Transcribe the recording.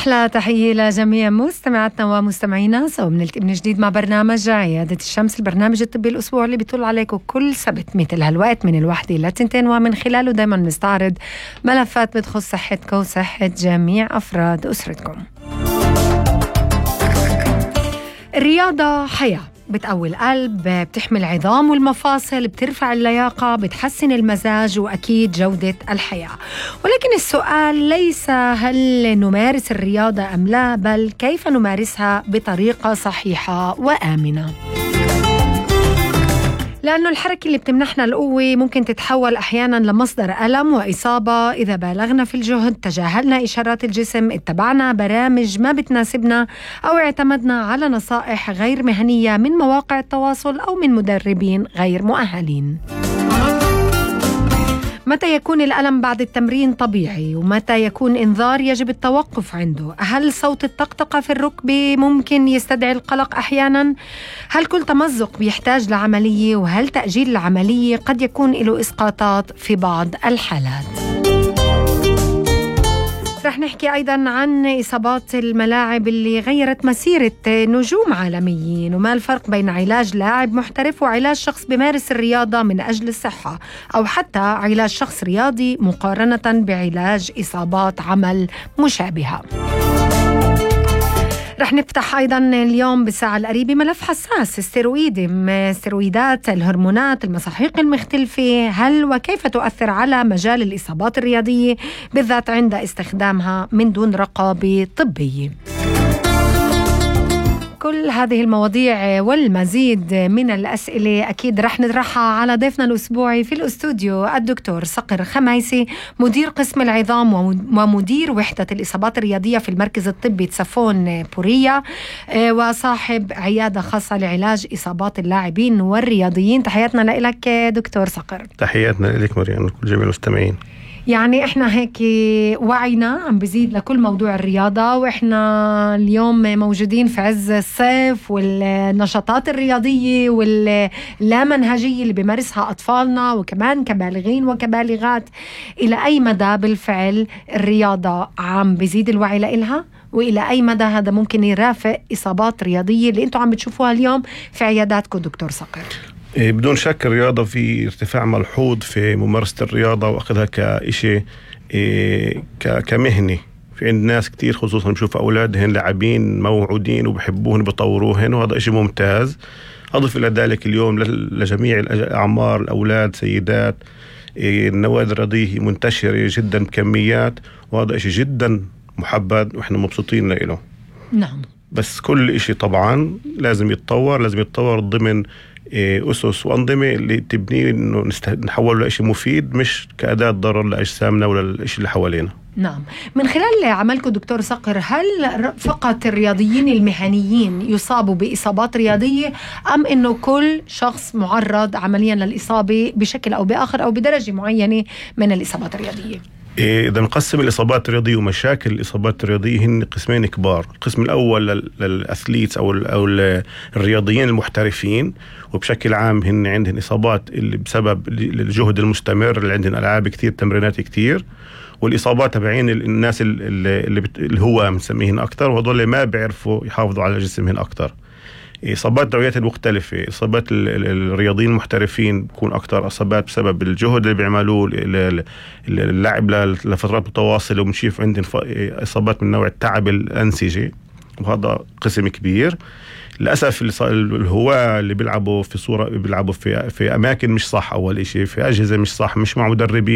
أحلى تحية لجميع مستمعاتنا ومستمعينا. سوا بنلتقي من جديد مع برنامج عيادة الشمس، البرنامج الطبي الأسبوع اللي بيطل عليكم كل سبت مثل هالوقت من 1 إلى 2، ومن خلاله دايما نستعرض ملفات بتخص صحتكم وصحة جميع أفراد أسرتكم. الرياضة حياة، بتقوي القلب، بتحمي العظام والمفاصل، بترفع اللياقة، بتحسن المزاج وأكيد جودة الحياة. ولكن السؤال ليس هل نمارس الرياضة أم لا، بل كيف نمارسها بطريقة صحيحة وآمنة. لأنه الحركة اللي بتمنحنا القوة ممكن تتحول أحيانا لمصدر ألم وإصابة إذا بالغنا في الجهد، تجاهلنا إشارات الجسم، اتبعنا برامج ما بتناسبنا، أو اعتمدنا على نصائح غير مهنية من مواقع التواصل أو من مدربين غير مؤهلين. متى يكون الألم بعد التمرين طبيعي؟ ومتى يكون إنذار يجب التوقف عنده؟ هل صوت الطقطقة في الركبة ممكن يستدعي القلق أحيانا؟ هل كل تمزق بيحتاج لعملية؟ وهل تأجيل العملية قد يكون له إسقاطات في بعض الحالات؟ رح نحكي أيضاً عن إصابات الملاعب اللي غيرت مسيرة نجوم عالميين، وما الفرق بين علاج لاعب محترف وعلاج شخص بيمارس الرياضة من أجل الصحة، أو حتى علاج شخص رياضي مقارنة بعلاج إصابات عمل مشابهة. رح نفتح أيضاً اليوم بالساعة القريبة ملف حساس، استرويدات، الهرمونات، المساحيق المختلفة، هل وكيف تؤثر على مجال الإصابات الرياضية بالذات عند استخدامها من دون رقابة طبية. كل هذه المواضيع والمزيد من الأسئلة أكيد رح نطرحها على ضيفنا الأسبوعي في الأستوديو، الدكتور صقر خميسي، مدير قسم العظام ومدير وحدة الإصابات الرياضية في المركز الطبي تسفون بورية، وصاحب عيادة خاصة لعلاج إصابات اللاعبين والرياضيين. تحياتنا لك دكتور صقر. تحياتنا لك مريم وكل جميع المستمعين. يعني إحنا هيك وعينا عم بزيد لكل موضوع الرياضة، وإحنا اليوم موجودين في عز الصيف والنشاطات الرياضية واللامنهجية اللي بيمارسها أطفالنا وكمان كبالغين وكبالغات. إلى أي مدى بالفعل الرياضة عم بزيد الوعي لإلها؟ وإلى أي مدى هذا ممكن يرافق إصابات رياضية اللي أنتوا عم بتشوفوها اليوم في عياداتكم دكتور صقر؟ بدون شك الرياضة في ارتفاع ملحوظ في ممارسة الرياضة وأخذها كإشي كمهنة. في عند ناس كتير خصوصا بشوف أولادهن لاعبين موعودين وبحبوهن بطوروهن، وهذا إشي ممتاز. أضف إلى ذلك اليوم لجميع الأعمار، الأولاد، سيدات، النوادي الرياضية منتشرة جدا بكميات، وهذا إشي جدا محبب وإحنا مبسوطين له. نعم. بس كل إشي طبعا لازم يتطور ضمن أسس وأنظمة اللي تبنيه إنه نحوله لإشي مفيد، مش كأداة ضرر لأجسامنا ولا الإشي اللي حوالينا. نعم. من خلال عملكم دكتور صقر، هل فقط الرياضيين المهنيين يصابوا بإصابات رياضية، أم إنه كل شخص معرض عمليا للإصابة بشكل أو بآخر أو بدرجة معينة من الإصابات الرياضية؟ إذا نقسم الإصابات الرياضية ومشاكل الإصابات الرياضية هن قسمين كبار. القسم الأول للأثليتس أو الرياضيين المحترفين، وبشكل عام هن عندهم إصابات اللي بسبب الجهد المستمر، اللي عندهم ألعاب كتير، تمرينات كتير، والإصابات تبعين الناس اللي هو بنسميهن أكتر، وهذول ما بيعرفوا يحافظوا على جسمهن أكتر. إصابات نوعيات المختلفة. إصابات الرياضيين المحترفين بكون أكتر إصابات بسبب الجهد اللي بيعملوه اللعب لفترات متواصلة، وبنشوف عندهم إصابات من نوع التعب الأنسجة، وهذا قسم كبير. للأسف الهواة اللي بيلعبوا في أماكن مش صح، أول إشي في أجهزة مش صح، مش مع مدربين